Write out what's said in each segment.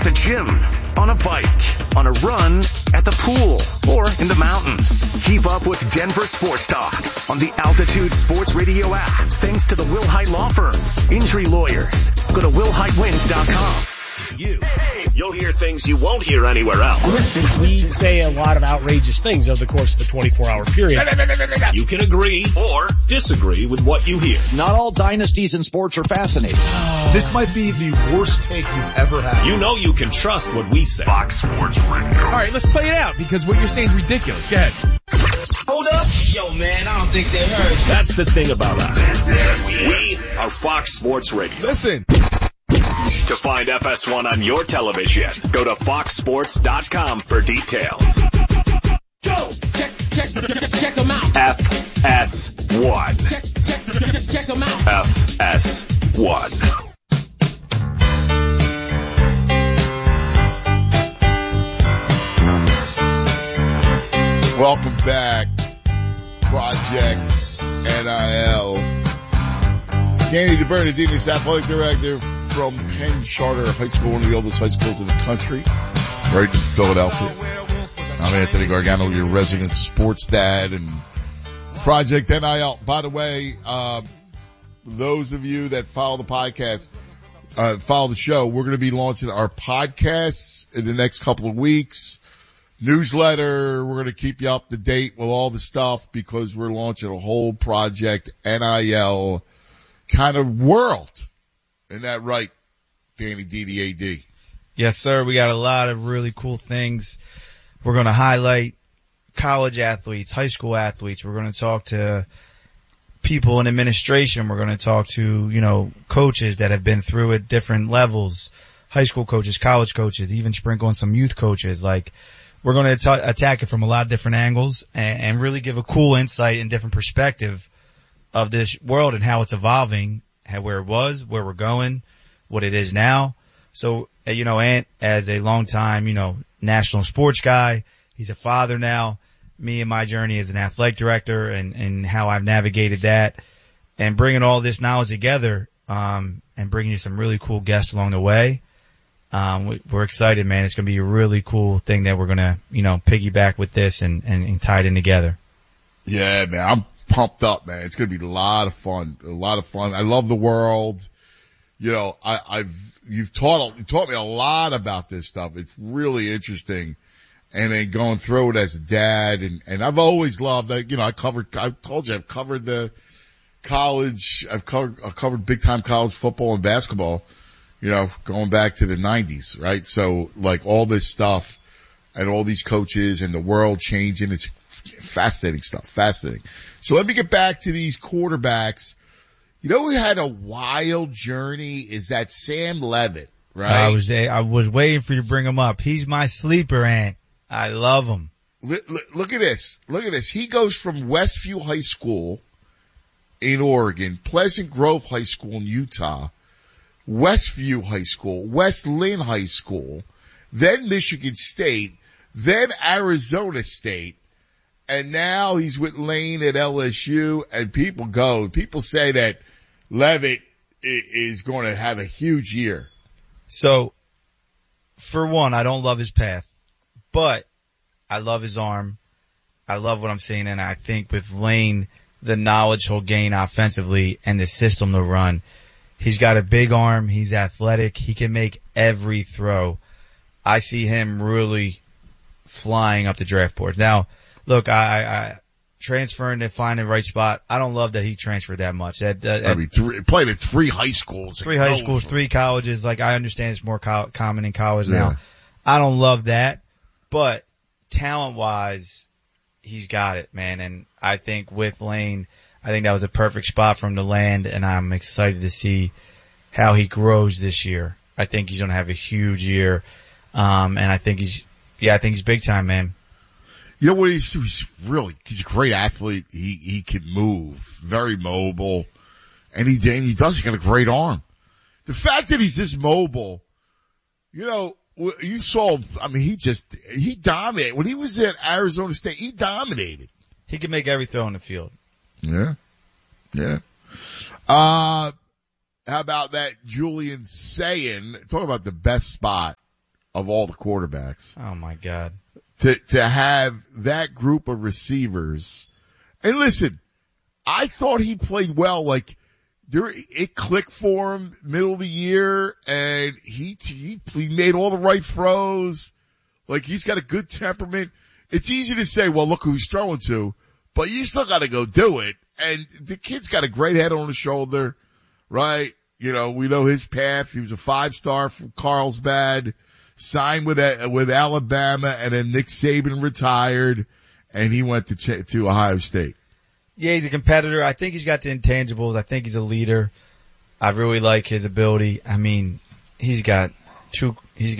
the gym, on a bike, on a run, at the pool, or in the mountains. Keep up with Denver Sports Talk on the Altitude Sports Radio app, thanks to the Wilhite Law Firm. Injury lawyers. Go to WilhiteWins.com. You'll hear things you won't hear anywhere else. Listen, we say a lot of outrageous things over the course of a 24-hour period. You can agree or disagree with what you hear. Not all dynasties in sports are fascinating. This might be the worst take you've ever had. You know you can trust what we say. Fox Sports Radio. All right, let's play it out because what you're saying is ridiculous. Go ahead. Hold up. Yo, man, I don't think they heard you. That's the thing about us. We are Fox Sports Radio. Listen. To find FS1 on your television, go to foxsports.com for details. Go. Check them out. FS1. Check them out. FS1. Welcome back, Project NIL. Danny DeBernardini, athletic director from Penn Charter High School, one of the oldest high schools in the country, right in Philadelphia. I'm Anthony Gargano, your resident sports dad, and Project NIL. By the way, those of you that follow the podcast, follow the show, we're going to be launching our podcasts in the next couple of weeks. Newsletter, we're going to keep you up to date with all the stuff because we're launching a whole Project NIL kind of world. Isn't that right, Danny DDAD? Yes, sir. We got a lot of really cool things. We're going to highlight college athletes, high school athletes. We're going to talk to people in administration. We're going to talk to, coaches that have been through at different levels, high school coaches, college coaches, even sprinkle in some youth coaches. We're going to attack it from a lot of different angles and really give a cool insight and different perspective of this world and how it's evolving, where it was, where we're going, what it is now. So, Ant, as a longtime, national sports guy, he's a father now. Me and my journey as an athletic director and how I've navigated that and bringing all this knowledge together, and bringing you some really cool guests along the way. We're excited, man. It's going to be a really cool thing that we're going to, piggyback with this and tie it in together. Yeah, man. I'm pumped up, man. It's going to be a lot of fun. I love the world. You've taught me a lot about this stuff. It's really interesting. And then going through it as a dad and I've always loved that, I've covered the college, I've covered big time college football and basketball, going back to the 90s, right? So all this stuff and all these coaches and the world changing, it's fascinating stuff, fascinating. So let me get back to these quarterbacks. Who had a wild journey is that Sam Levitt, right? I was waiting for you to bring him up. He's my sleeper, Ant. I love him. Look at this. He goes from Westview High School in Oregon, Pleasant Grove High School in Utah, Westview High School, West Lynn High School, then Michigan State, then Arizona State, and now he's with Lane at LSU, and people say that Levitt is going to have a huge year. So, for one, I don't love his path, but I love his arm. I love what I'm seeing, and I think with Lane, the knowledge he'll gain offensively and the system to run, he's got a big arm, he's athletic, he can make every throw. I see him really flying up the draft boards. Now, look, I transferring to find the right spot. I don't love that he transferred that much. Played at 3 high schools. 3 high schools, 3 colleges. I understand it's more common in college now. I don't love that, but talent-wise, he's got it, man. And I think with Lane, I think that was a perfect spot for him to land, and I'm excited to see how he grows this year. I think he's going to have a huge year, and I think he's big time, man. You know what? He's a great athlete. He can move, very mobile, and he does. He's got a great arm. The fact that he's this mobile, you saw. I mean, he dominated when he was at Arizona State. He dominated. He can make every throw in the field. Yeah. How about that Julian Sayin? Talk about the best spot of all the quarterbacks. Oh my God. To have that group of receivers. And listen, I thought he played well. Like, it clicked for him middle of the year, and he made all the right throws. Like, he's got a good temperament. It's easy to say, well, look who he's throwing to, but you still got to go do it. And the kid's got a great head on his shoulder, right? You know, we know his path. He was a 5-star from Carlsbad, signed with Alabama, and then Nick Saban retired, and he went to Ohio State. Yeah, he's a competitor. I think he's got the intangibles. I think he's a leader. I really like his ability. I mean, he's got two,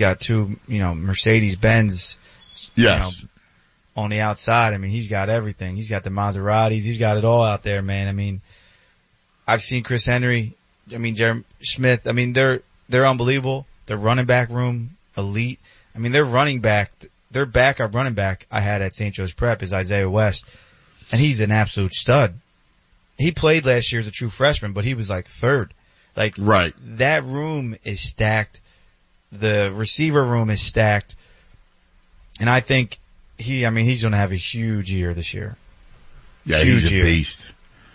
Mercedes-Benz. Yes. On the outside. I mean, he's got everything. He's got the Maseratis. He's got it all out there, man. I mean, I've seen Chris Henry. I mean, Jeremy Smith. I mean, they're unbelievable. Their running back room, elite. I mean, their backup running back I had at St. Joe's Prep is Isaiah West. And he's an absolute stud. He played last year as a true freshman, but he was like third. Like, right. That room is stacked. The receiver room is stacked. And I think he's going to have a huge year this year. Yeah, he's a beast.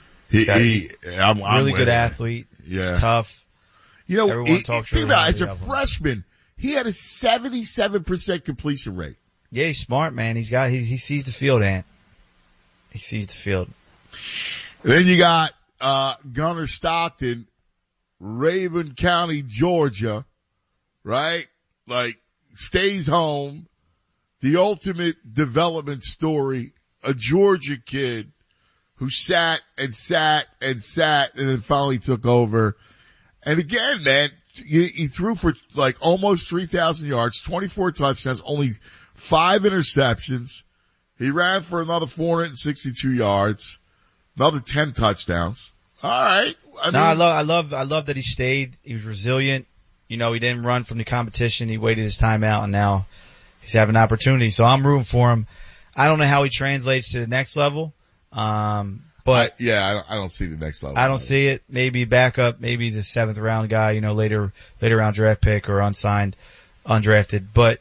I'm really good athlete. Yeah. He's tough. You know, everyone talks think about it, as a freshman, he had a 77% completion rate. Yeah, he's smart, man. He sees the field, Ant. He sees the field. And then you got Gunnar Stockton, Raven County, Georgia, right? Like, stays home. The ultimate development story, a Georgia kid who sat and then finally took over. And again, man, he threw for like almost 3,000 yards, 24 touchdowns, only 5 interceptions. He ran for another 462 yards, another 10 touchdowns. All right. I love that he stayed. He was resilient. You know, he didn't run from the competition. He waited his time out, and now he's having an opportunity. So I'm rooting for him. I don't know how he translates to the next level. But I don't see the next level. I don't see it. Maybe backup, maybe he's a 7th round guy, you know, later round draft pick or unsigned, undrafted. But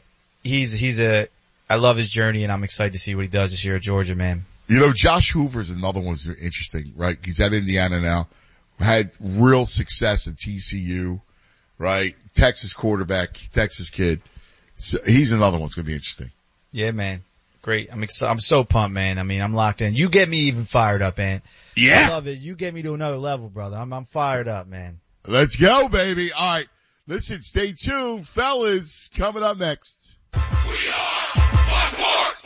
I love his journey, and I'm excited to see what he does this year at Georgia, man. You know, Josh Hoover is another one that's interesting, right? He's at Indiana now. Had real success at TCU, right? Texas quarterback, Texas kid. So he's another one that's going to be interesting. Yeah, man. Great. I'm so pumped, man. I mean, I'm locked in. You get me even fired up, man. Yeah. I love it. You get me to another level, brother. I'm fired up, man. Let's go, baby. All right. Listen, stay tuned. Fellas, coming up next. We are Sports.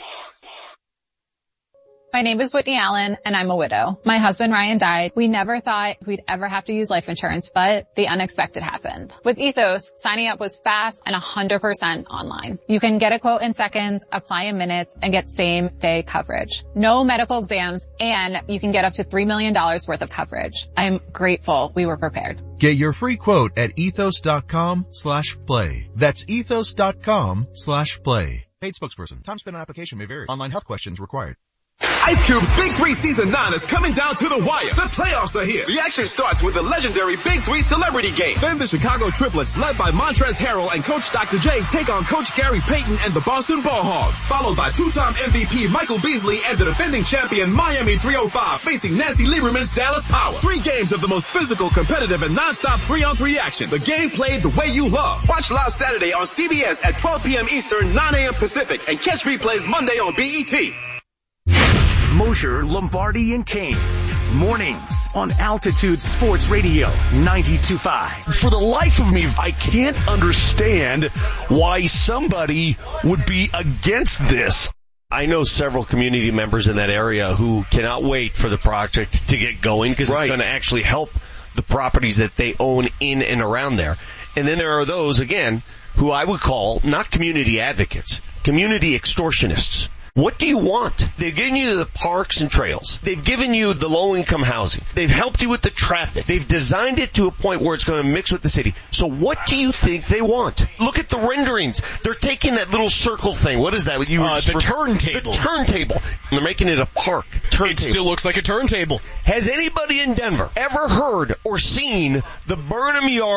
My name is Whitney Allen, and I'm a widow. My husband Ryan died. We never thought we'd ever have to use life insurance, but the unexpected happened. With Ethos, signing up was fast and 100% online. You can get a quote in seconds, apply in minutes, and get same-day coverage. No medical exams, and you can get up to $3 million worth of coverage. I'm grateful we were prepared. Get your free quote at ethos.com/play. That's ethos.com/play. Paid spokesperson. Time spent on application may vary. Online health questions required. Ice Cube's Big 3 Season 9 is coming down to the wire. The playoffs are here. The action starts with the legendary Big 3 Celebrity Game. Then the Chicago Triplets, led by Montrezl Harrell and Coach Dr. J, take on Coach Gary Payton and the Boston Ball Hogs. Followed by two-time MVP Michael Beasley and the defending champion Miami 305 facing Nancy Lieberman's Dallas Power. 3 games of the most physical, competitive, and non-stop 3-on-3 action. The game played the way you love. Watch live Saturday on CBS at 12 p.m. Eastern, 9 a.m. Pacific, and catch replays Monday on BET. Mosher, Lombardi, and Kane. Mornings on Altitude Sports Radio 92.5. For the life of me, I can't understand why somebody would be against this. I know several community members in that area who cannot wait for the project to get going because it's going to actually help the properties that they own in and around there. And then there are those, again, who I would call not community advocates, community extortionists. What do you want? They've given you the parks and trails. They've given you the low-income housing. They've helped you with the traffic. They've designed it to a point where it's going to mix with the city. So what do you think they want? Look at the renderings. They're taking that little circle thing. What is that? The turntable. The turntable. And they're making it a park. Turntable. It still looks like a turntable. Has anybody in Denver ever heard or seen the Burnham Yard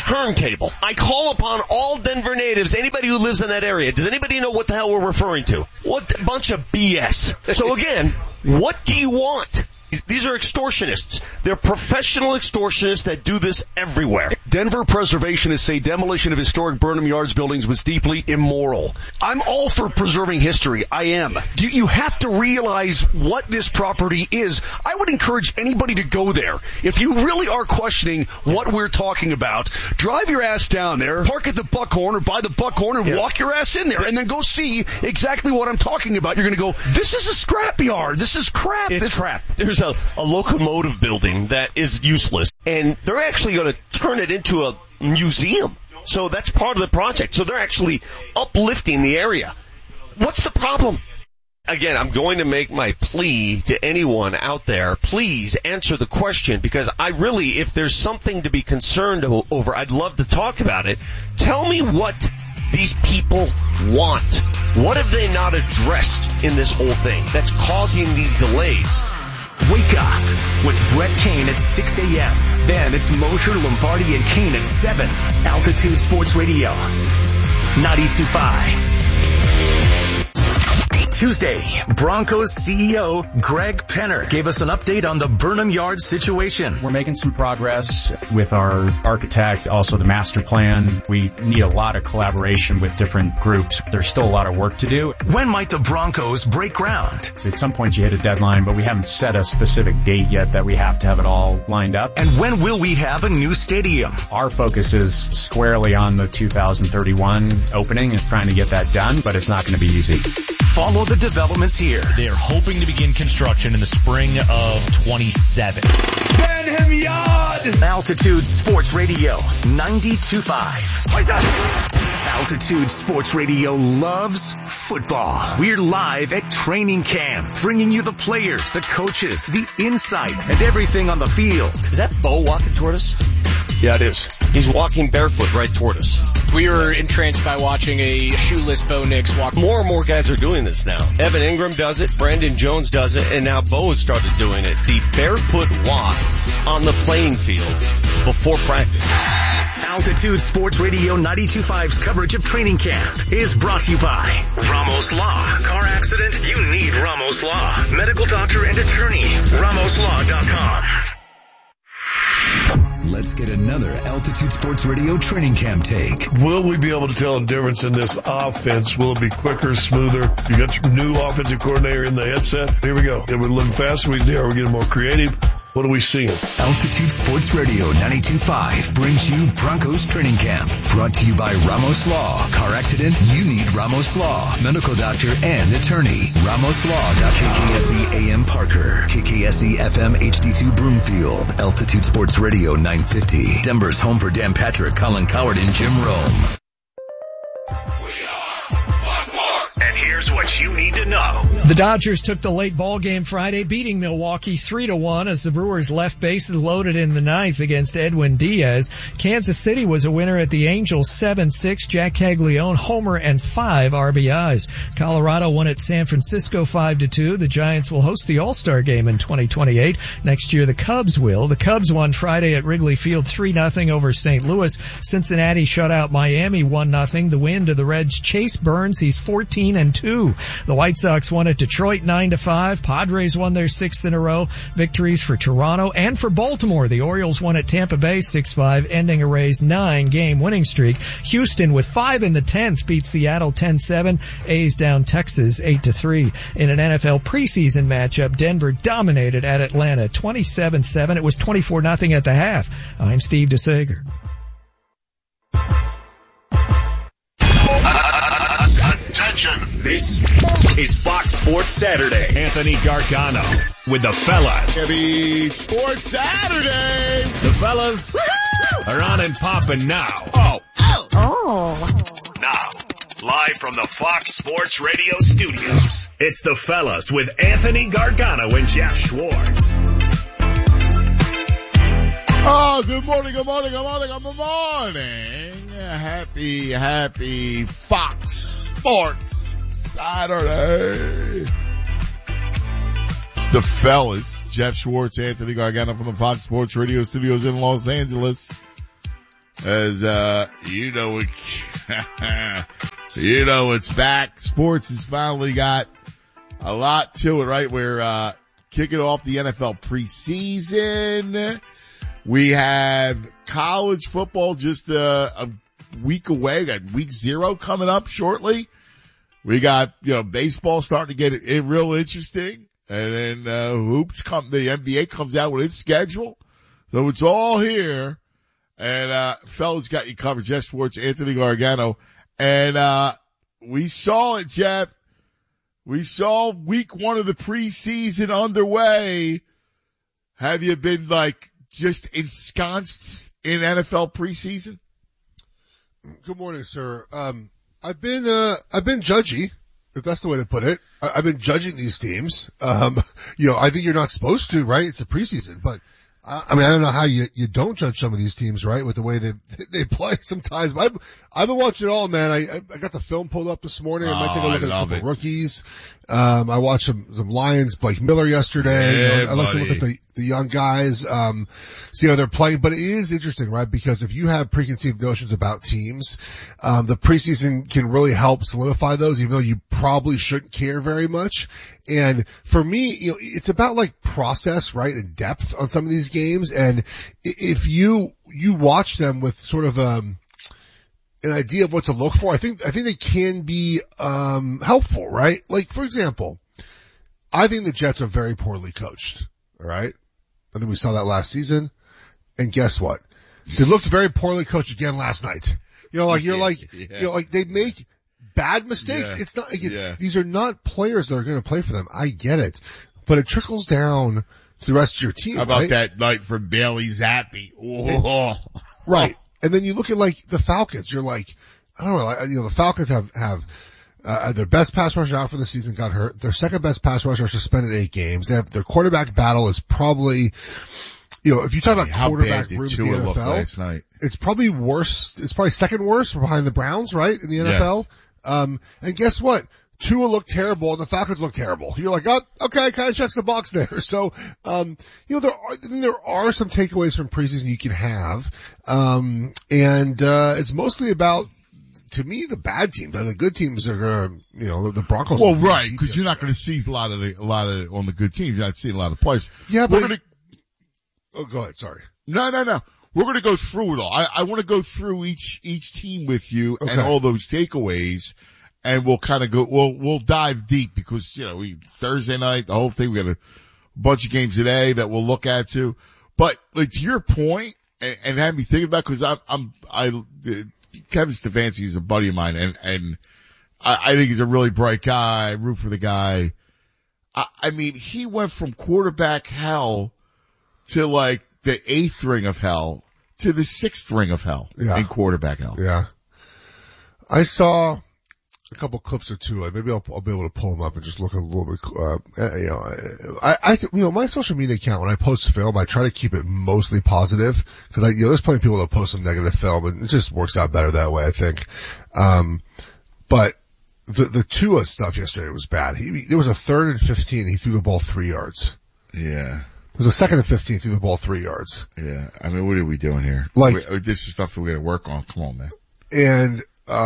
turntable. I call upon all Denver natives, anybody who lives in that area. Does anybody know what the hell we're referring to? What bunch of BS. So again, what do you want? These are extortionists. They're professional extortionists that do this everywhere. Denver preservationists say demolition of historic Burnham Yards buildings was deeply immoral. I'm all for preserving history. I am. You have to realize what this property is. I would encourage anybody to go there. If you really are questioning what we're talking about, drive your ass down there, park at the Buckhorn or by the Buckhorn and walk your ass in there and then go see exactly what I'm talking about. You're going to go, this is a scrapyard. This is crap. It's crap. There's a locomotive building that is useless, and they're actually going to turn it into a museum. So that's part of the project. So they're actually uplifting the area. What's the problem? Again, I'm going to make my plea to anyone out there. Please answer the question, because I really, if there's something to be concerned over, I'd love to talk about it. Tell me what these people want. What have they not addressed in this whole thing that's causing these delays? Wake up with Brett Kane at 6 a.m. Then it's Mosher, Lombardi, and Kane at 7. Altitude Sports Radio, 92.5. Tuesday, Broncos CEO Greg Penner gave us an update on the Burnham Yards situation. We're making some progress with our architect, also the master plan. We need a lot of collaboration with different groups. There's still a lot of work to do. When might the Broncos break ground? So at some point you hit a deadline, but we haven't set a specific date yet that we have to have it all lined up. And when will we have a new stadium? Our focus is squarely on the 2031 opening and trying to get that done, but it's not going to be easy. Follow the developments here. They're hoping to begin construction in the spring of 27. Burnham Yard! Altitude Sports Radio, 92.5. Altitude Sports Radio loves football. We're live at training camp, bringing you the players, the coaches, the insight, and everything on the field. Is that Bo walking toward us? Yeah, it is. He's walking barefoot right toward us. We were entranced by watching a shoeless Bo Nix walk. More and more guys are doing this now. Evan Ingram does it, Brandon Jones does it, and now Bo has started doing it. The barefoot walk on the playing field before practice. Altitude Sports Radio 92.5's coverage of training camp is brought to you by Ramos Law. Car accident? You need Ramos Law. Medical doctor and attorney. RamosLaw.com. Let's get another Altitude Sports Radio training camp take. Will we be able to tell a difference in this offense? Will it be quicker, smoother? You got your new offensive coordinator in the headset. Here we go. Are we living faster? Are we getting more creative? What are we seeing? Altitude Sports Radio 92.5 brings you Broncos Training Camp. Brought to you by Ramos Law. Car accident? You need Ramos Law. Medical doctor and attorney. RamosLaw.KKSE AM Parker. KKSE FM HD2 Broomfield. Altitude Sports Radio 950. Denver's home for Dan Patrick, Colin Coward, and Jim Rome. And here's what you need to know. The Dodgers took the late ball game Friday, beating Milwaukee 3-1 as the Brewers left bases loaded in the ninth against Edwin Diaz. Kansas City was a winner at the Angels 7-6. Jack Caglione, homer, and 5 RBIs. Colorado won at San Francisco 5-2. The Giants will host the All-Star game in 2028. Next year, the Cubs will. The Cubs won Friday at Wrigley Field 3-0 over St. Louis. Cincinnati shut out Miami 1-0. The win to the Reds' Chase Burns. He's 14-2. The White Sox won at Detroit 9-5. Padres won their 6th in a row. Victories for Toronto and for Baltimore. The Orioles won at Tampa Bay 6-5, ending a Rays 9-game winning streak. Houston with 5 in the 10th beat Seattle 10-7. A's down Texas 8-3. In an NFL preseason matchup, Denver dominated at Atlanta 27-7. It was 24-0 at the half. I'm Steve DeSager. Attention. This is Fox Sports Saturday. Anthony Gargano with the fellas. Happy Sports Saturday. The fellas are on and popping now. Now, live from the Fox Sports Radio studios, it's the fellas with Anthony Gargano and Jeff Schwartz. Oh, good morning. Happy Fox Sports Saturday. It's the fellas, Jeff Schwartz, Anthony Gargano from the Fox Sports Radio studios in Los Angeles. As, you know, it's back. Sports has finally got a lot to it, right? We're, kicking off the NFL preseason. We have college football just a week away. Got week 0 coming up shortly. We got, baseball starting to get it real interesting. And then, the NBA comes out with its schedule. So it's all here. And, fellas got you covered. Jeff Schwartz, Anthony Gargano. And, we saw it, Jeff. We saw week 1 of the preseason underway. Have you been just ensconced in NFL preseason? Good morning, sir. I've been judgy, if that's the way to put it. I've been judging these teams. I think you're not supposed to, right? It's a preseason, but I don't know how you don't judge some of these teams, right? With the way they play sometimes. But I've been watching it all, man. I got the film pulled up this morning. I might take a look at a couple rookies. I watched some Lions, Blake Miller yesterday. I like to look at the young guys, see how they're playing. But it is interesting, right? Because if you have preconceived notions about teams, the preseason can really help solidify those, even though you probably shouldn't care very much. And for me, it's about process, right? And depth on some of these games. And if you watch them with sort of, an idea of what to look for, I think they can be, helpful, right? For example, I think the Jets are very poorly coached, all right? I think we saw that last season. And guess what? They looked very poorly coached again last night. They make bad mistakes. Yeah. It's not, these are not players that are going to play for them. I get it. But it trickles down to the rest of your team. How about that night for Bailey Zappi? Oh. Right. And then you look at the Falcons, you're I don't know, the Falcons have their best pass rusher out for the season got hurt. Their second best pass rusher suspended 8 games. They have their quarterback battle is probably, if you talk about quarterback rooms in the NFL, it's probably worse. It's probably second worst behind the Browns, right? In the NFL. Yes. And guess what? Tua looked terrible and the Falcons look terrible. You're okay, kind of checks the box there. So, there are some takeaways from preseason you can have. It's mostly about, to me, the bad teams. The good teams are gonna, the Broncos. Well, right, because you're not going to see a lot of on the good teams. You're not seeing a lot of players. Yeah, but go ahead. Sorry. No. We're going to go through it all. I want to go through each team with you and all those takeaways. And we'll kind of we'll dive deep because, Thursday night, the whole thing, we got a bunch of games today that we'll look at too. But to your point and have me thinking about, cause Kevin Stefanski is a buddy of mine and I think he's a really bright guy. I root for the guy. He went from quarterback hell to the 8th ring of hell to the 6th ring of hell in quarterback hell. Yeah. I saw a couple clips or two. Maybe I'll be able to pull them up and just look a little bit, my social media account, when I post film, I try to keep it mostly positive because there's plenty of people that post some negative film and it just works out better that way, I think. But the Tua stuff yesterday was bad. There was a 3rd and 15. He threw the ball 3 yards. Yeah. There was a 2nd and 15. Threw the ball 3 yards. Yeah. What are we doing here? This is stuff that we got to work on. Come on, man. And,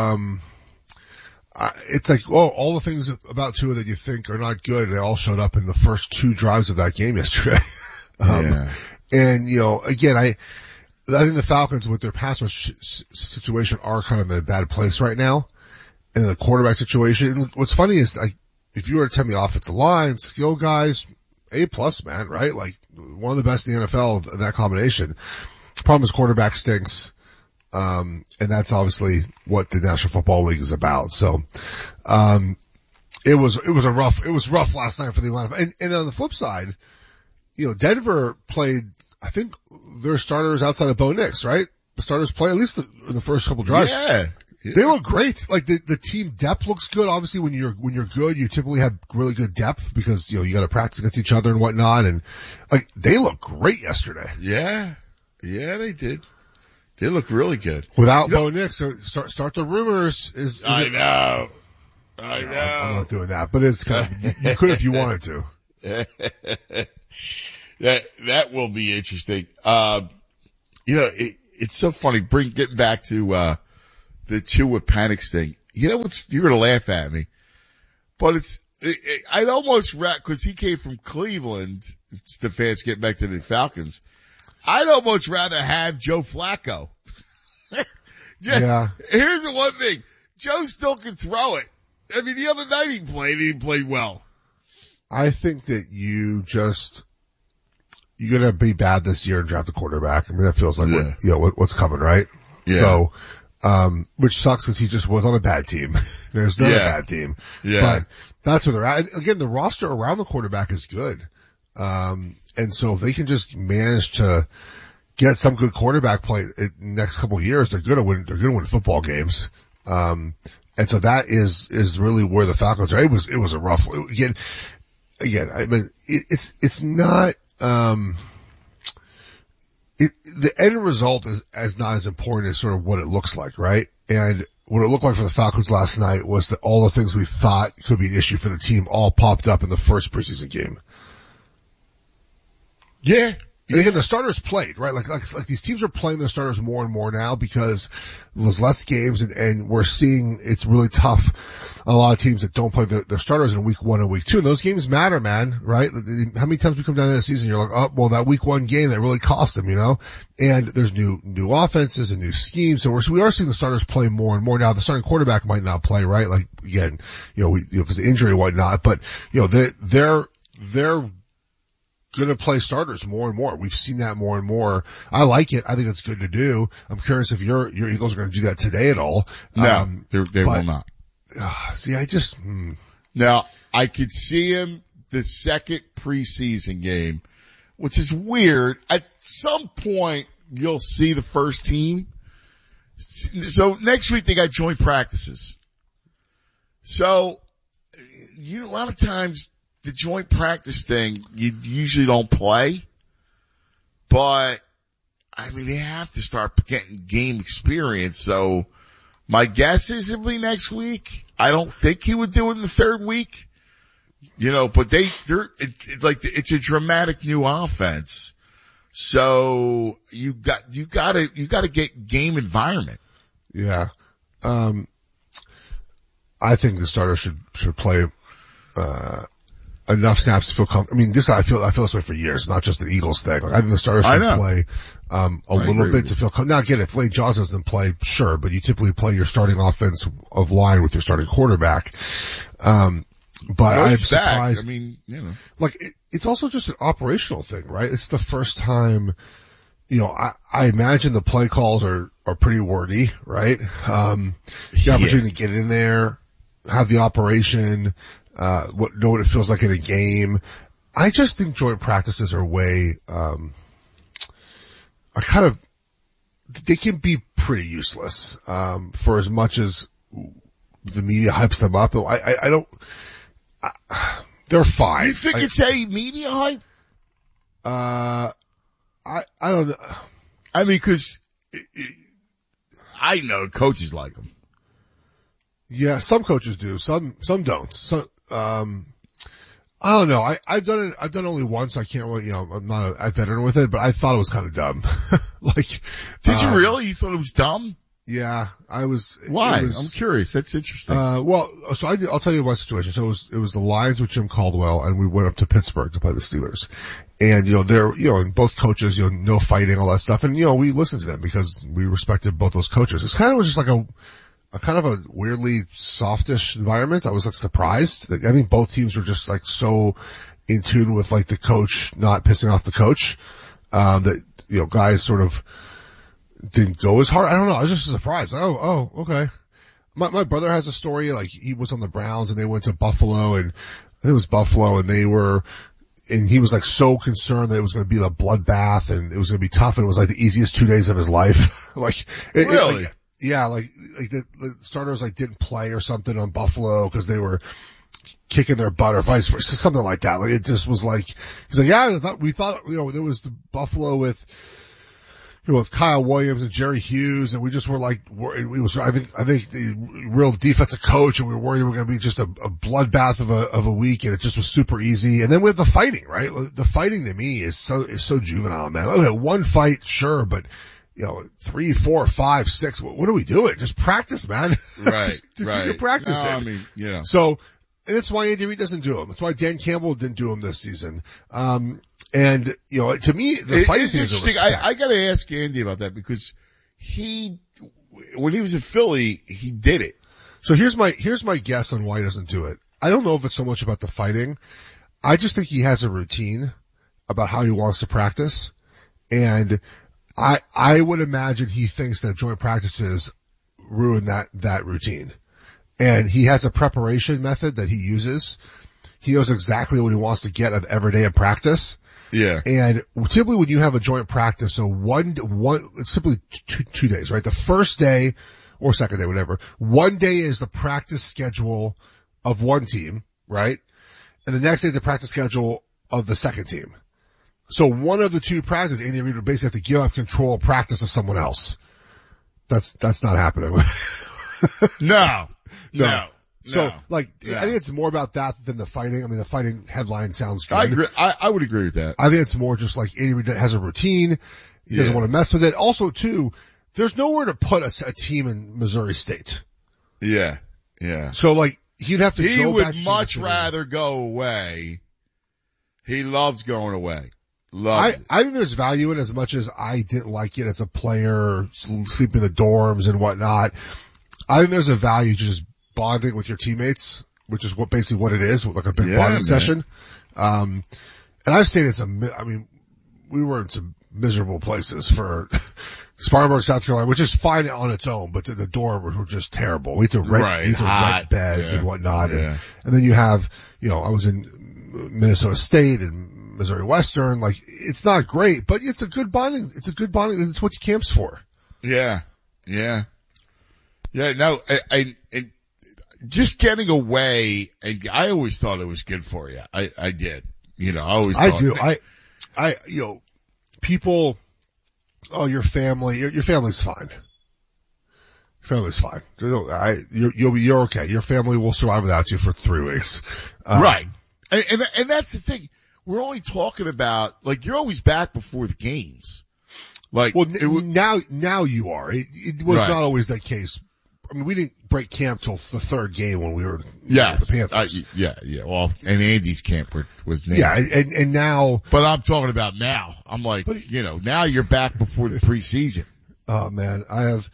it's all the things about Tua that you think are not good, they all showed up in the first 2 drives of that game yesterday. And, again, I think the Falcons with their pass rush situation are kind of in a bad place right now. And the quarterback situation, what's funny is if you were to tell me offensive line, skill guys, A+, man, right? One of the best in the NFL in that combination. The problem is quarterback stinks. And that's obviously what the National Football League is about. So, it was rough last night for the Atlanta. And on the flip side, Denver played, I think their starters outside of Bo Nix, right? The starters play at least in the first couple drives. Yeah. They look great. The team depth looks good. Obviously when you're good, you typically have really good depth because, you got to practice against each other and whatnot. And they look great yesterday. Yeah. Yeah, they did. They look really good. Without Bo Nix, so start the rumors. I know. I'm not doing that, but it's kind of, you could if you wanted to. That will be interesting. it's so funny. Getting back to, the Tua Penix thing. You know you're gonna laugh at me, but I'd almost cause he came from Cleveland. Stefan's getting back to the Falcons. I'd almost rather have Joe Flacco. Yeah. Here's the one thing. Joe still can throw it. I mean, the other night he played well. I think that you're gonna be bad this year and draft a quarterback. I mean, that feels like what's coming, right? Yeah. So, which sucks because he just was on a bad team. There's not a bad team. Yeah. But that's where they're at. Again, the roster around the quarterback is good. And so if they can just manage to get some good quarterback play in the next couple of years, they're gonna win football games. And so that is really where the Falcons are. It was a rough, again, I mean, it's not, the end result is not as important as sort of what it looks like, right? And what it looked like for the Falcons last night was that all the things we thought could be an issue for the team all popped up in the first preseason game. Yeah. And again, the starters played, right? Like these teams are playing their starters more and more now because there's less games and we're seeing it's really tough on a lot of teams that don't play their starters in week 1 and week 2. And those games matter, man, right? How many times we come down to the season, you're like, oh, well, that week 1 game, that really cost them, you know? And there's new offenses and new schemes. So we are seeing the starters play more and more now. The starting quarterback might not play, right? Like, again, because of injury and whatnot, but, they're going to play starters more and more. We've seen that more and more. I like it. I think it's good to do. I'm curious if your Eagles are going to do that today at all. No, they will not. Now, I could see him the second preseason game, which is weird. At some point, you'll see the first team. So next week they got joint practices. So, a lot of times, the joint practice thing, you usually don't play, but I mean, they have to start getting game experience. So my guess is it'll be next week. I don't think he would do it in the third week, but it's a dramatic new offense. So you gotta get game environment. Yeah. I think the starter should play, enough snaps to feel comfortable. I mean, I feel this way for years, not just the Eagles thing. Like, I think the starters should play, a little bit to feel comfortable. Now again, if Lane Johnson doesn't play, sure, but you typically play your starting offense of line with your starting quarterback. But I'm surprised. I mean, like, it's also just an operational thing, right? It's the first time, I imagine the play calls are pretty wordy, right? The opportunity to get in there, have the operation, know what it feels like in a game. I just think joint practices are they can be pretty useless, for as much as the media hypes them up. They're fine. You think it's a media hype? I don't know. I mean, cause I know coaches like them. Yeah, some coaches do, some don't. I don't know. I've done it only once. I can't really, I'm not a veteran with it, but I thought it was kind of dumb. Did you really? You thought it was dumb? Yeah, I was. Why? I'm curious. That's interesting. I'll tell you my situation. So it was the Lions with Jim Caldwell, and we went up to Pittsburgh to play the Steelers. And, and both coaches, no fighting, all that stuff. And, we listened to them because we respected both those coaches. It's kind of just like a kind of a weirdly softish environment. I was surprised. I think both teams were just so in tune with the coach not pissing off the coach, that, guys sort of didn't go as hard. I don't know. I was just surprised. Oh, okay. My brother has a story, he was on the Browns and they went to Buffalo, and I think it was Buffalo, and he was so concerned that it was going to be a bloodbath and it was going to be tough, and it was the easiest 2 days of his life. Really? Yeah, the starters didn't play or something on Buffalo because they were kicking their butt or vice versa, something like that. It just was he's we thought there was the Buffalo with Kyle Williams and Jerry Hughes, and we just were I think the real defensive coach, and we were worried we were going to be just a bloodbath of a week, and it just was super easy. And then with the fighting, right? The fighting to me is so juvenile, man. Okay, one fight, sure, but 3, 4, 5, 6. What are we doing? Just practice, man. Right. just right. get your practice in. I mean, yeah. So, and that's why Andy Reid doesn't do them. That's why Dan Campbell didn't do them this season. And, to me, the fighting thing is interesting. I gotta ask Andy about that because when he was in Philly, he did it. So here's my guess on why he doesn't do it. I don't know if it's so much about the fighting. I just think he has a routine about how he wants to practice. And I would imagine he thinks that joint practices ruin that routine. And he has a preparation method that he uses. He knows exactly what he wants to get out of every day of practice. Yeah. And typically when you have a joint practice, so it's simply 2 days, right? The first day or second day, whatever. One day is the practice schedule of one team, right? And the next day is the practice schedule of the second team. So one of the two practices, Andy Reid would basically have to give up control of practice to someone else. That's not happening. No. So, I think it's more about that than the fighting. I mean, the fighting headline sounds good. I agree. I would agree with that. I think it's more just like Andy Reid has a routine. He doesn't want to mess with it. Also, too, there's nowhere to put a team in Missouri State. Yeah. Yeah. So, he'd have to go back. He would much rather go away. He loves going away. I think there's value in it as much as I didn't like it as a player, sleeping in the dorms and whatnot. I think there's a value to just bonding with your teammates, which is basically what it is, like a big bonding session. And I've stayed in we were in some miserable places for Spartanburg, South Carolina, which is fine on its own, but the dorms were just terrible. We had to rent beds and whatnot. Yeah. And then you have, I was in Minnesota State and Missouri Western. It's not great, but it's a good bonding. It's what your camp's for. Yeah. Yeah. Yeah. No, I just getting away, and I always thought it was good for you. I did. I always thought. I do. People, your family, your family's fine. Your family's fine. You're okay. Your family will survive without you for 3 weeks. Right. And that's the thing. We're only talking about, you're always back before the games. Now you are. It was not always that case. I mean, we didn't break camp till the third game when we were the Panthers. Yeah. Well, and Andy's camp was nasty. Yeah, and now. But I'm talking about now. I'm now you're back before the preseason. Oh man, I have,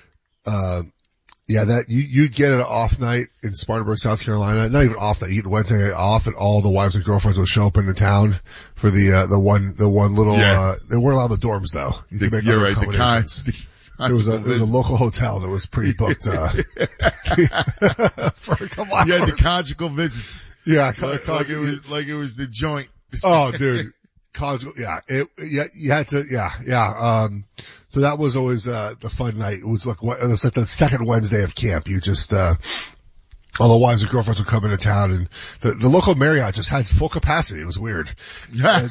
you get an off night in Spartanburg, South Carolina. Not even off night. You get Wednesday night off, and all the wives and girlfriends would show up into town for the one little. Yeah. They weren't allowed the dorms though. You could make other accommodations. There was a local hotel that was pretty booked, come on. You had the conjugal visits. Yeah. Like it was the joint. Oh, dude. Conjugal, you had to, so that was always, the fun night. It was like the second Wednesday of camp. You just, all the wives and girlfriends would come into town, and the local Marriott just had full capacity. It was weird. And,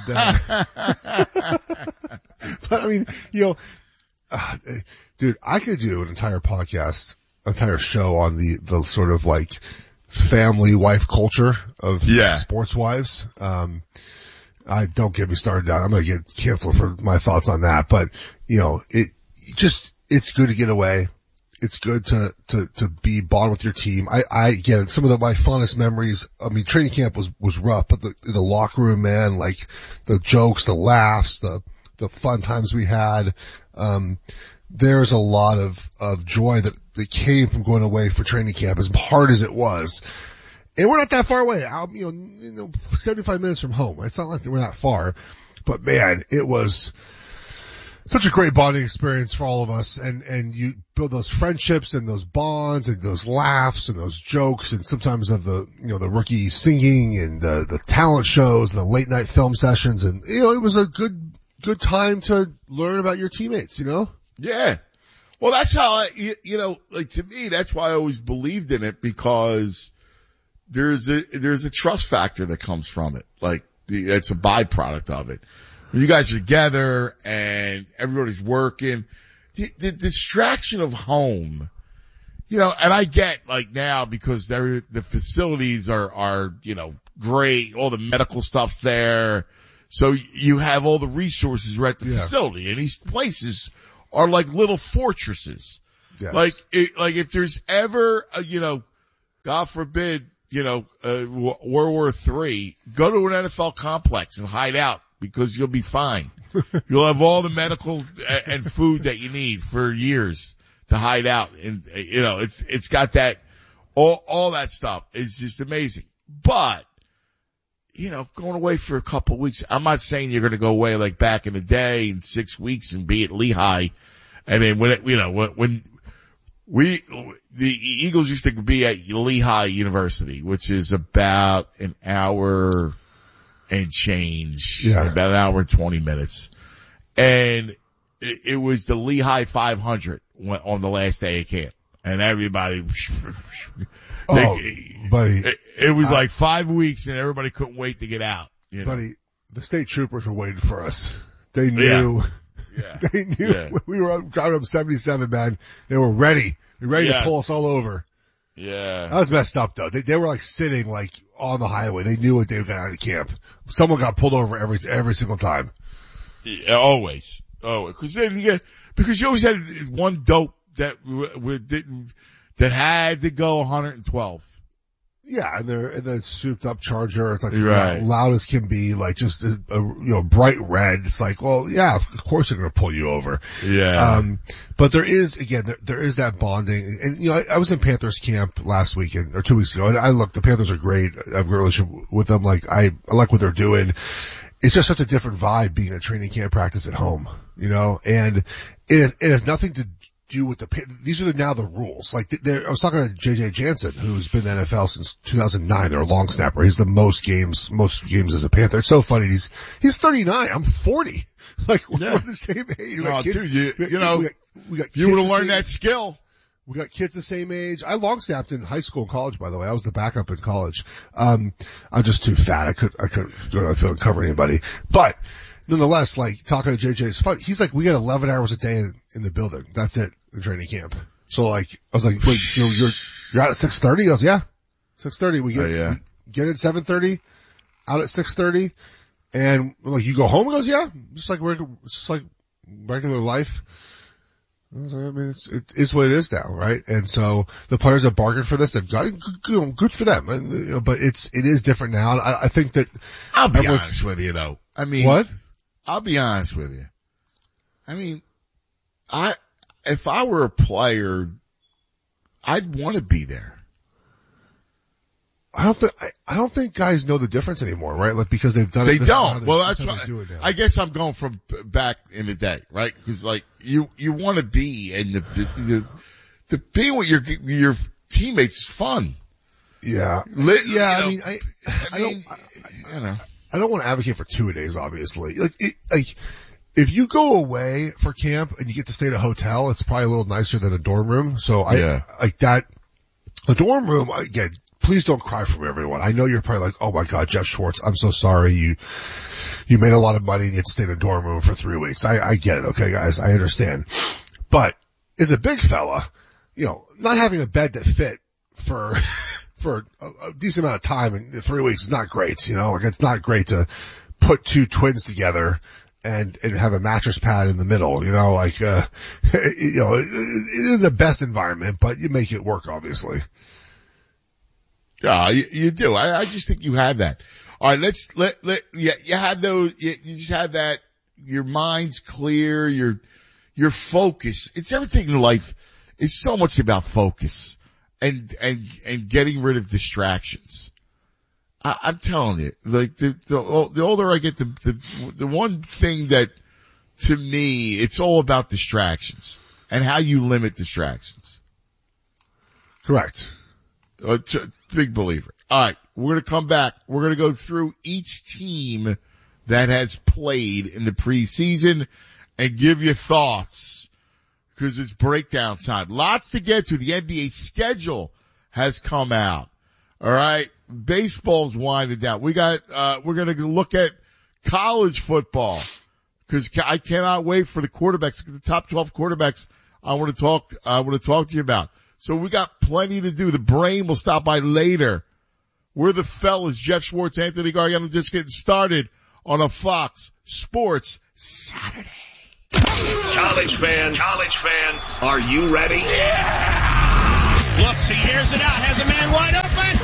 but I mean, dude, I could do an entire podcast, entire show on the sort of family wife culture of sports wives. I don't get me started down. I'm going to get canceled for my thoughts on that, but it's good to get away. It's good to be bond with your team. I get it. Some of my fondest memories, training camp was rough, but the locker room, man, the jokes, the laughs, the fun times we had, there's a lot of joy that came from going away for training camp, as hard as it was. And we're not that far away. 75 minutes from home. It's not like we're that far, but man, it was such a great bonding experience for all of us. And you build those friendships and those bonds and those laughs and those jokes, and sometimes of the rookie singing and the talent shows and the late night film sessions. And, it was a good time to learn about your teammates, Yeah. Well, that's how to me, that's why I always believed in it, because there's a trust factor that comes from it. It's a byproduct of it. When you guys are together and everybody's working, the distraction of home, and I get now because the facilities are great. All the medical stuff's there. So you have all the resources right at the facility, and these places are like little fortresses. Yes. Like if there's ever, God forbid, World War III, go to an NFL complex and hide out because you'll be fine. You'll have all the medical and food that you need for years to hide out. And, it's got that, all that stuff is just amazing. But, going away for a couple of weeks, I'm not saying you're going to go away like back in the day in 6 weeks and be at Lehigh. And then when the Eagles used to be at Lehigh University, which is about an hour and change, about an hour and 20 minutes. And it was the Lehigh 500 on the last day of camp. And everybody, buddy, it was like 5 weeks and everybody couldn't wait to get out. Buddy, the state troopers were waiting for us. They knew. Yeah. They knew we were driving up 77, man. They were ready. They're ready to pull us all over. Yeah. That was messed up though. They were like sitting like on the highway. They knew what they got out of camp. Someone got pulled over every single time. Yeah, always. Oh, because you always had one dope that had to go 112. Yeah, and they're souped up Charger. It's like loud as can be, like just a bright red. It's like, well, yeah, of course they're going to pull you over. Yeah. But there is that bonding. And, I was in Panthers camp last weekend or 2 weeks ago, and the Panthers are great. I have a great relationship with them. Like, I like what they're doing. It's just such a different vibe being at training camp practice at home, and it has nothing to do with these are now the rules. Like, I was talking to JJ Jansen, who's been in the NFL since 2009. They're a long snapper. He's the most games as a Panther. It's so funny. He's 39. I'm 40. Like, we're the same age. We got you would have learned that skill. We got kids the same age. I long snapped in high school and college, by the way. I was the backup in college. I'm just too fat. I couldn't go to the field and cover anybody. But nonetheless, like, talking to JJ is fun. He's like, we get 11 hours a day in the building. That's it in training camp. So like, I was like, wait, you're out at 6:30? He goes, yeah, 6:30. We get in at 7:30, out at 6:30. And like, you go home? He goes, yeah, just like regular life. I mean, it is what it is now, right? And so the players have bargained for this. They've got it. Good for them. But it is different now. I think that I'll be honest with you though. I mean, what? I'll be honest with you. I mean, if I were a player, I'd want to be there. I don't think guys know the difference anymore, right? Like, because they've done it. They don't. Well, that's why I guess I'm going from back in the day, right? Because like you want to be, and the being with your teammates is fun. Yeah. I mean, I don't want to advocate for 2-a-days, obviously. Like, if you go away for camp and you get to stay at a hotel, it's probably a little nicer than a dorm room. So like that, a dorm room, again, please don't cry for me, everyone. I know you're probably like, oh my God, Jeff Schwartz, I'm so sorry. You made a lot of money and you had to stay in a dorm room for 3 weeks. I get it. Okay, guys, I understand. But as a big fella, not having a bed that fit for a decent amount of time in 3 weeks is not great. Like, it's not great to put two twins together and have a mattress pad in the middle, it is the best environment, but you make it work, obviously. Yeah, you do. I just think you have that. All right, you have those, you just have that, your mind's clear, your focus. It's everything in life. It's so much about focus and getting rid of distractions. I'm telling you, like, the older I get, the one thing that, to me, it's all about distractions and how you limit distractions. Correct. Big believer. All right, we're going to come back. We're going to go through each team that has played in the preseason and give you thoughts, because it's breakdown time. Lots to get to. The NBA schedule has come out. All right, baseball's winding down. We're going to look at college football, because I cannot wait for the quarterbacks, the top 12 quarterbacks I want to talk to you about. So we got plenty to do. The brain will stop by later. We're the fellas, Jeff Schwartz, Anthony Gargano, just getting started on a Fox Sports Saturday. College fans, are you ready? Yeah! Looks, he hears it out, has a man wide open.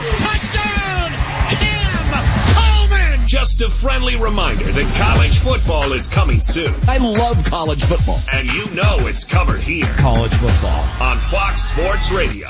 Touchdown! Cam Coleman! Just a friendly reminder that college football is coming soon. I love college football. And you know it's covered here. College football. On Fox Sports Radio.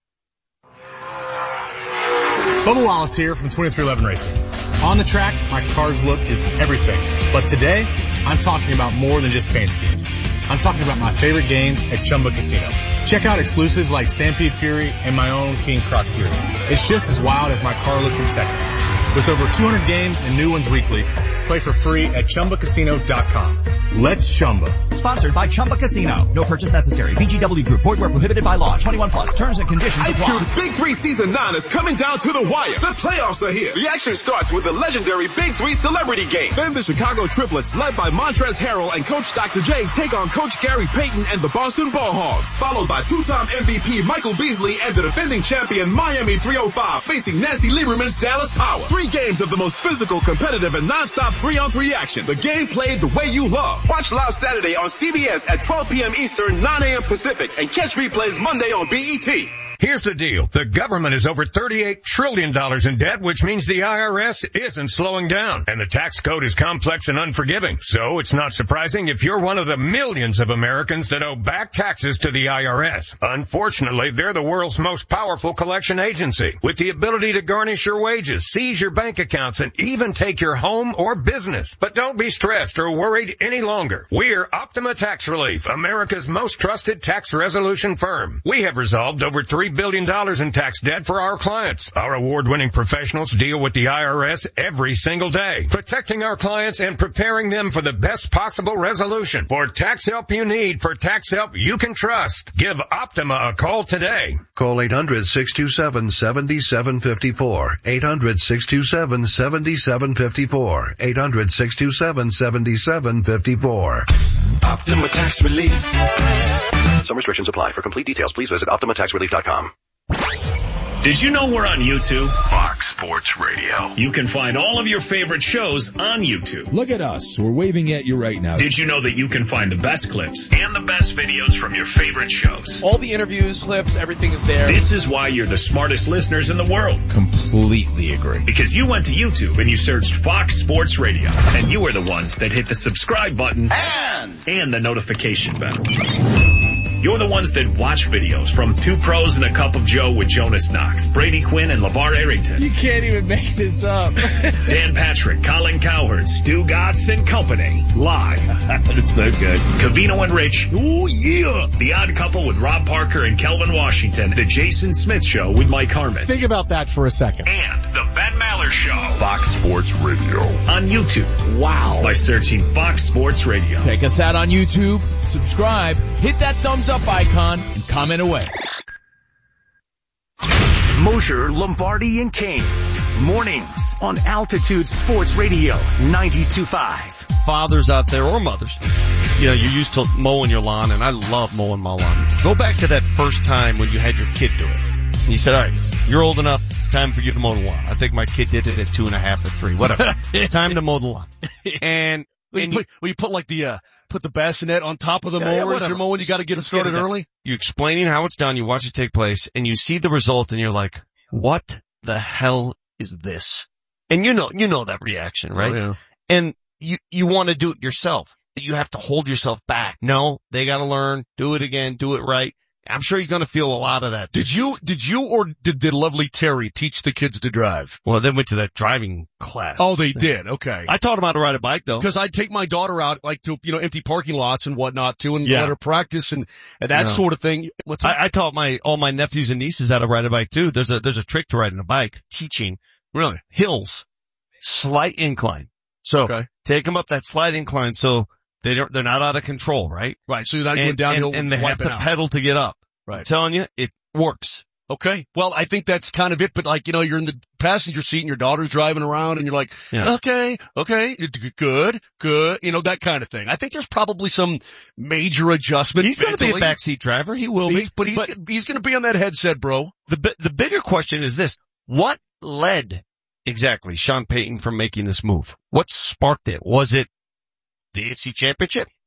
Bubba Wallace here from 2311 Racing. On the track, my car's look is everything. But today, I'm talking about more than just paint schemes. I'm talking about my favorite games at Chumba Casino. Check out exclusives like Stampede Fury and my own King Croc Fury. It's just as wild as my car look in Texas. With over 200 games and new ones weekly, play for free at ChumbaCasino.com. Let's Chumba. Sponsored by Chumba Casino. No purchase necessary. VGW Group. Void where prohibited by law. 21 plus. Terms and conditions apply. Ice Cube's Big 3 Season 9 is coming down to the wire. The playoffs are here. The action starts with the legendary Big 3 Celebrity Game. Then the Chicago Triplets, led by Montrezl Harrell and Coach Dr. J, take on Coach Gary Payton and the Boston Ball Hogs. Followed by two-time MVP Michael Beasley and the defending champion Miami 305 facing Nancy Lieberman's Dallas Power. 3 games of the most physical, competitive, and non-stop 3-on-3 action. The game played the way you love. Watch live Saturday on CBS at 12 p.m. Eastern, 9 a.m. Pacific, and catch replays Monday on BET. Here's the deal. The government is over $38 trillion in debt, which means the IRS isn't slowing down. And the tax code is complex and unforgiving. So it's not surprising if you're one of the millions of Americans that owe back taxes to the IRS. Unfortunately, they're the world's most powerful collection agency, with the ability to garnish your wages, seize your bank accounts, and even take your home or business. But don't be stressed or worried any longer. We're Optima Tax Relief, America's most trusted tax resolution firm. We have resolved over $3 billion in tax debt for our clients. Our award-winning professionals deal with the IRS every single day, protecting our clients and preparing them for the best possible resolution. For tax help you need, for tax help you can trust, give Optima a call today. Call 800-627-7754. 800-627-7754. 800-627-7754. Optima Tax Relief. Some restrictions apply. For complete details, please visit OptimaTaxRelief.com. Did you know we're on YouTube? Fox Sports Radio. You can find all of your favorite shows on YouTube. Look at us. We're waving at you right now. Did you know that you can find the best clips and the best videos from your favorite shows? All the interviews, clips, everything is there. This is why you're the smartest listeners in the world. Completely agree. Because you went to YouTube and you searched Fox Sports Radio. And you were the ones that hit the subscribe button and the notification bell. You're the ones that watch videos from Two Pros and a Cup of Joe with Jonas Knox, Brady Quinn, and LeVar Arrington. You can't even make this up. Dan Patrick, Colin Cowherd, Stu Gatz, and company. Live. It's so good. Covino and Rich. Oh, yeah. The Odd Couple with Rob Parker and Kelvin Washington. The Jason Smith Show with Mike Harmon. Think about that for a second. And the Ben Maller Show. Fox Sports Radio. On YouTube. Wow. By searching Fox Sports Radio. Check us out on YouTube. Subscribe. Hit that thumbs up icon and comment away. Mosher, Lombardi, and King. Mornings on Altitude Sports Radio 92.5. Fathers out there or mothers, you know, you're used to mowing your lawn, and I love mowing my lawn. Go back to that first time when you had your kid do it. And you said, all right, you're old enough. It's time for you to mow the lawn. I think my kid did it at 2.5 or 3, whatever. Time to mow the lawn. And you put like put the bassinet on top of the mower as you're mowing. You got to get it started early. You're explaining how it's done. You watch it take place, and you see the result, and you're like, "What the hell is this?" And you know that reaction, right? Oh, yeah. And you want to do it yourself. You have to hold yourself back. No, they got to learn. Do it again. Do it right. I'm sure he's going to feel a lot of that. Did you or did the lovely Terry teach the kids to drive? Well, they went to that driving class. Oh, they did. Okay. I taught them how to ride a bike though. Cause I'd take my daughter out like to, empty parking lots and whatnot too and let her practice and that sort of thing. I taught all my nephews and nieces how to ride a bike too. There's a trick to riding a bike, teaching. Really? Hills. Slight incline. So take them up that slight incline so they're not out of control, right? Right. So you're not going downhill and they have to pedal to get up. Right. I'm telling you, it works. Okay. Well, I think that's kind of it, but you're in the passenger seat and your daughter's driving around and you're like, okay, good, that kind of thing. I think there's probably some major adjustment. He's going to be a backseat driver. He will be. But he's going to be on that headset, bro. The bigger question is this. What led exactly Sean Payton from making this move? What sparked it? Was it the AFC Championship?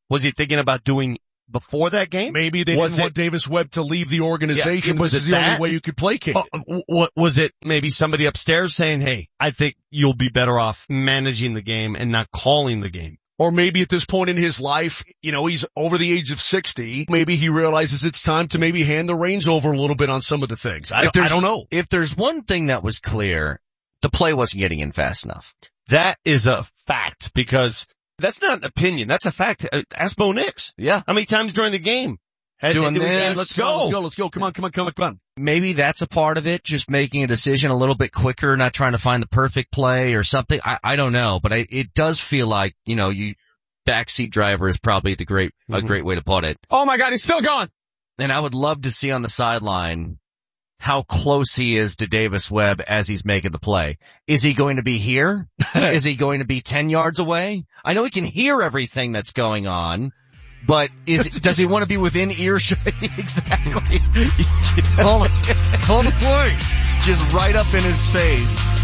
Was he thinking about doing before that game? Maybe they didn't want Davis Webb to leave the organization. Was this it is the only that? way you could placate it. Was it maybe somebody upstairs saying, hey, I think you'll be better off managing the game and not calling the game? Or maybe at this point in his life, he's over the age of 60. Maybe he realizes it's time to maybe hand the reins over a little bit on some of the things. I don't know. If there's one thing that was clear, the play wasn't getting in fast enough. That is a fact, because that's not an opinion. That's a fact. Ask Bo Nix. Yeah. How many times during the game? Doing this. Let's go. Come on. Maybe that's a part of it, just making a decision a little bit quicker, not trying to find the perfect play or something. I don't know, but it does feel like, backseat driver is probably a great way to put it. Oh my God, he's still going. And I would love to see on the sideline how close he is to Davis Webb as he's making the play. Is he going to be here? Is he going to be 10 yards away? I know he can hear everything that's going on, but does he want to be within earshot? Exactly. Call the play. Just right up in his face.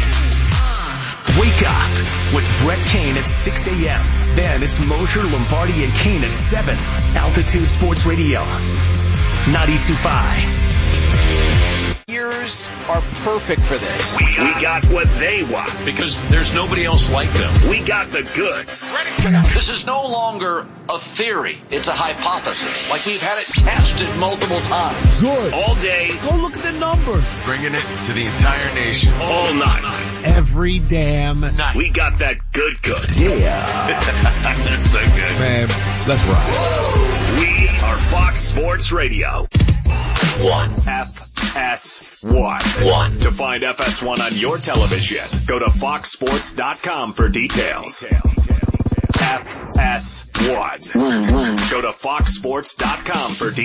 Wake up with Brett Kane at 6 a.m. Then it's Mosher, Lombardi, and Kane at 7. Altitude Sports Radio, 92.5. Ears are perfect for this. We got what they want because there's nobody else like them. We got the goods. This is no longer a theory. It's a hypothesis. Like we've had it tested multiple times. Good. All day. Go look at the numbers. Bringing it to the entire nation. All night. Every damn night. We got that good. Yeah. That's so good. Man, let's rock. We are Fox Sports Radio. 1. FS1. To find FS1 on your television, go to foxsports.com for details. FS1. Go to foxsports.com for details.